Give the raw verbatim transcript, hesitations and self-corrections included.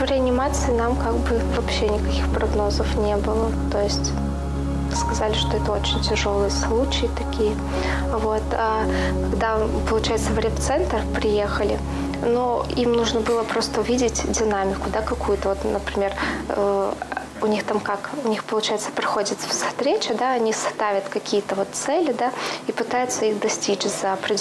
реанимации нам как бы вообще никаких прогнозов не было. То есть сказали, что это очень тяжелые случаи такие. Вот. А когда, получается, в реп-центр приехали, но им нужно было просто увидеть динамику, да, какую-то. Вот, например, э, у них там как, у них, получается, проходит встреча, да, они ставят какие-то вот цели, да, и пытаются их достичь за определенное